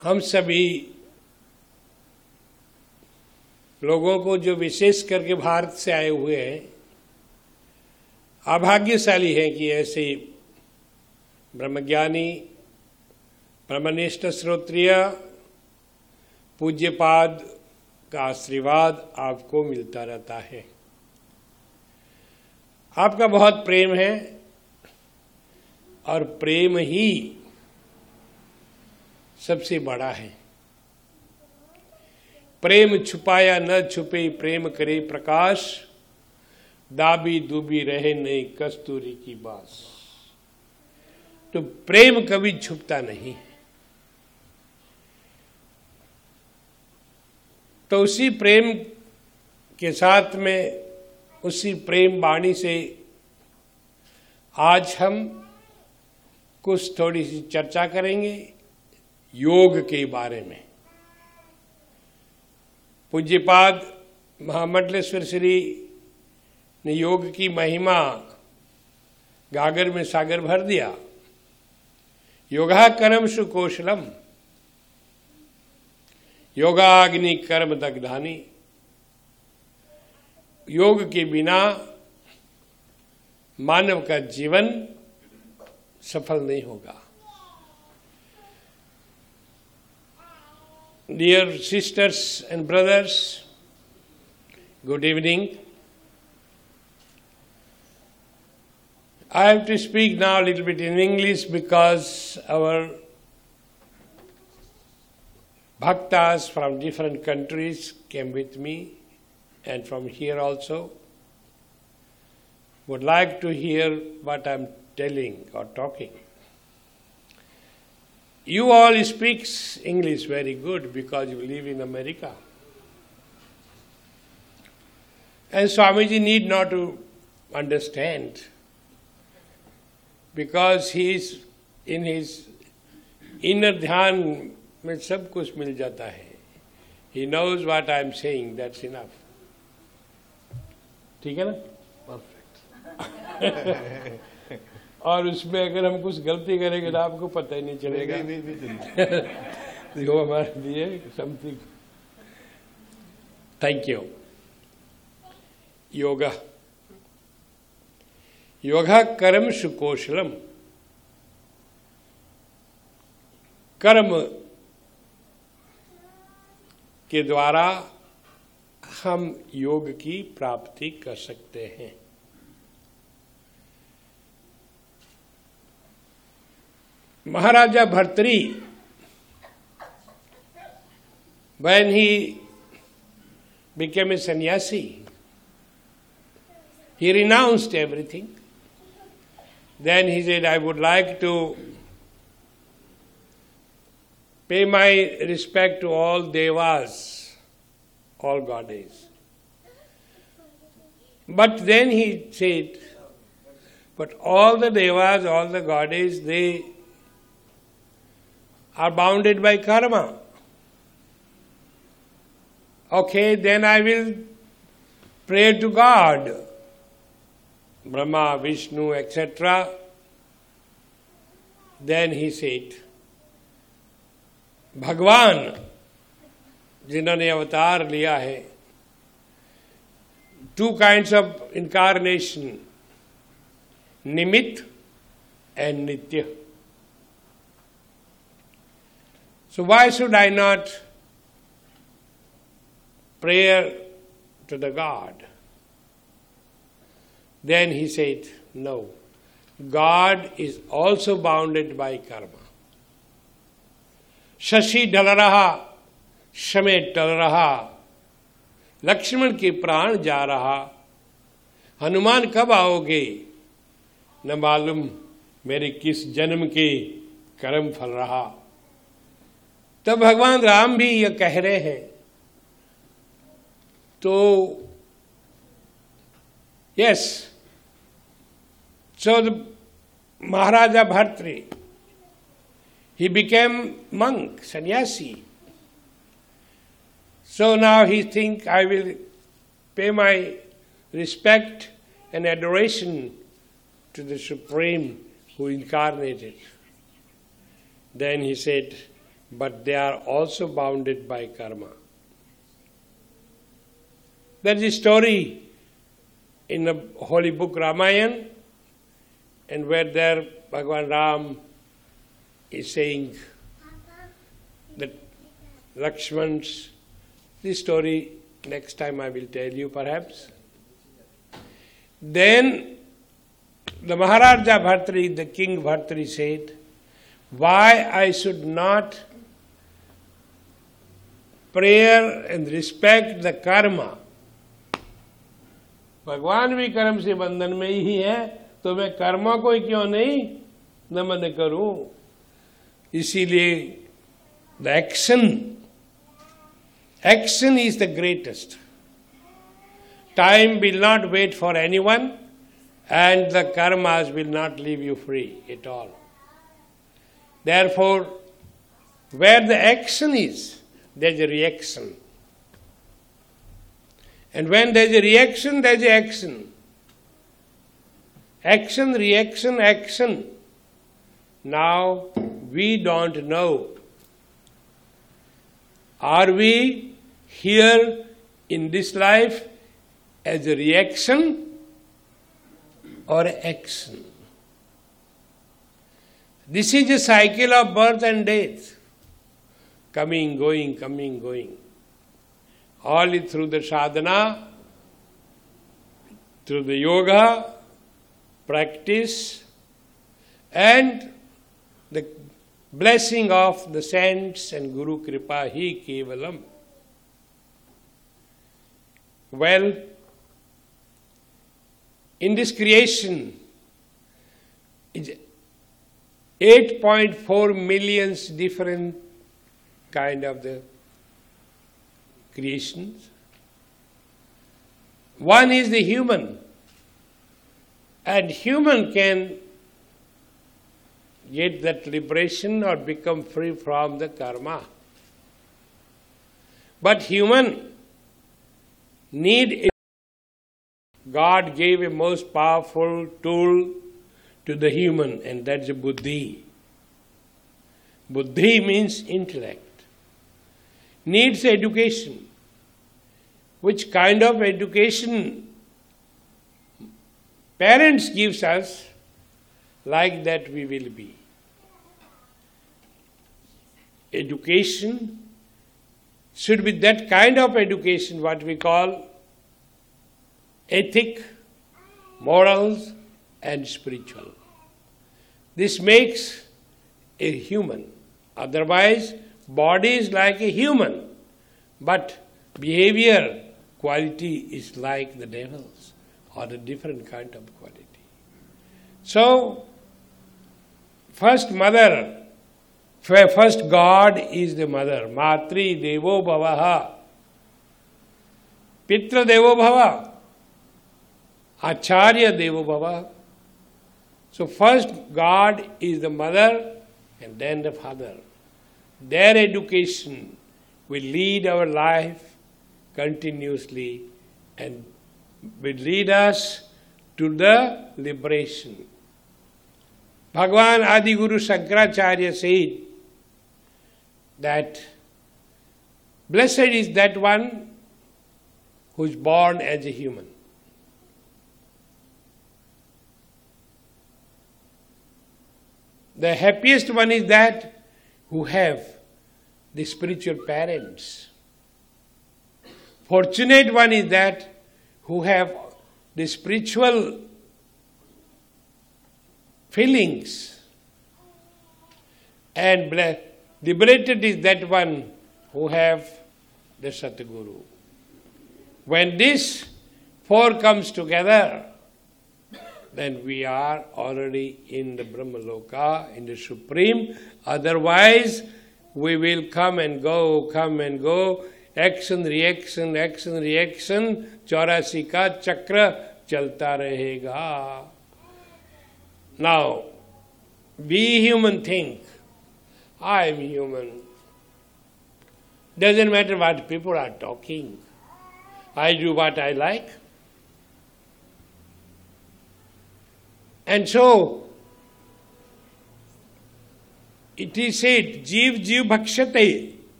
हम सभी लोगों को जो विशेष करके भारत से आए हुए हैं अभाग्यशाली हैं कि ऐसे ब्रह्मज्ञानी ब्रह्मनिष्ठ श्रोत्रिय पूज्यपाद का आशीर्वाद आपको मिलता रहता है। आपका बहुत प्रेम है और प्रेम ही सबसे बड़ा है। प्रेम छुपाया न छुपे प्रेम करे प्रकाश, दाबी दूबी रहे नहीं कस्तूरी की बास। तो प्रेम कभी छुपता नहीं। तो उसी प्रेम के साथ में उसी प्रेम वाणी से आज हम कुछ थोड़ी सी चर्चा करेंगे योग के बारे में। पूज्यपाद महामंडलेश्वर श्री ने योग की महिमा गागर में सागर भर दिया। योगा कर्म सुकौशलम योगाग्नि कर्म दग्धानी। योग के बिना मानव का जीवन सफल नहीं होगा। Dear sisters and brothers, good evening. I have to speak now a little bit in English because our bhaktas from different countries came with me and from here also would like to hear what I'm telling or talking. You all speak English very good because you live in America. And Swamiji need not to understand because he is in his inner dhyan में सब कुछ मिल जाता है. He knows what I am saying, that's enough. ठीक है ना? Perfect. और उसमें अगर हम कुछ गलती करेंगे तो आपको पता ही नहीं चलेगा। जो हमारे लिए something. Thank you. Yoga yoga कर्म सुकौशलम। कर्म के द्वारा हम योग की प्राप्ति कर सकते हैं। Maharaja Bhartri, when he became a sannyasi, he renounced everything. Then he said, I would like to pay my respect to all devas, all goddesses. But then he said, but all the devas, all the goddesses, they are bounded by karma. Okay, then I will pray to God, Brahma, Vishnu, etc. Then he said, भगवान जिन्होंने अवतार लिया है, two kinds of incarnation, निमित्त and nitya. So why should I not pray to the God? Then he said, no, God is also bounded by karma. Shashi ढल रहा, समय टल रहा, लक्ष्मण के प्राण जा रहा, हनुमान कब आओगे, न मालूम मेरे किस जन्म के कर्म फल रहा। तब भगवान राम भी ये कह रहे हैं। तो yes, so the Maharaja Bhartri, he became monk, sannyasi. So now he think I will pay my respect and adoration to the Supreme who incarnated. Then he said, but they are also bounded by karma. There is a story in the holy book Ramayana, and where there Bhagavan Ram is saying that Lakshman's, this story next time I will tell you perhaps. Then the Maharaja Bhartri, the King Bhartri said, why I should not prayer and respect the karma. भगवान भी कर्म से बंधन में ही है, तो मैं कर्म को क्यों नहीं नमन करूं? इसीलिए the action is the greatest. Time will not wait for anyone, and the karmas will not leave you free at all. Therefore, where the action is, there is a reaction. And when there is a reaction, there is action. Action, reaction, action. Now, we don't know. Are we here in this life as a reaction or action? This is a cycle of birth and death. Coming, going, coming, going. All is through the sadhana, through the yoga, practice, and the blessing of the saints and Guru Kripa hi kevalam. Well, in this creation, 8.4 million different kind of the creations. One is the human, and human can get that liberation or become free from the karma. But human need God gave a most powerful tool to the human, and that's a buddhi. Buddhi means intellect. Needs education. Which kind of education parents gives us, like that we will be. Education should be that kind of education, what we call ethic, morals, and spiritual. This makes a human. Otherwise, body is like a human, but behavior, quality is like the devil's, or a different kind of quality. So, first mother, first God is the mother. Matri Devo Bhavaha. Pitra Devo Bhava. Acharya Devo Bhava. So first God is the mother and then the father. Their education will lead our life continuously and will lead us to the liberation. Bhagavan Adi Guru Shankaracharya said that blessed is that one who is born as a human. The happiest one is that who have the spiritual parents. Fortunate one is that who have the spiritual feelings. And liberated is that one who have the Satguru. When this four comes together, then we are already in the Brahmaloka, in the Supreme. Otherwise, we will come and go, action, reaction, 84 का चक्र चलता रहेगा. Now, we human think, I am human. Doesn't matter what people are talking. I do what I like. And so, It is said, जीव जीव भक्षते,